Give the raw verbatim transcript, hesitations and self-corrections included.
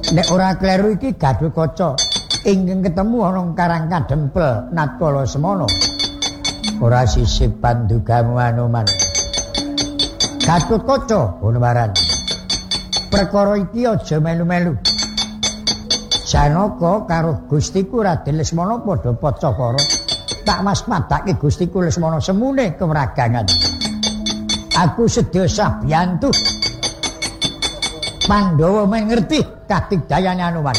Nek ora kleru iki Gatotkaca ingkang ketemu ana Karang Kadempel Natkala semana. Ora sisip pandugamu Anoman. Gatotkaca Gunawaran. Perkara iki aja melu-melu. Janaka karo Gustiku Raden Lesmana padha pacakara. Tak waspadake Gustiku Lesmana semune kemragangan. Aku sedya sabiyantu. Pandhawa mengerti katigdayane Anoman.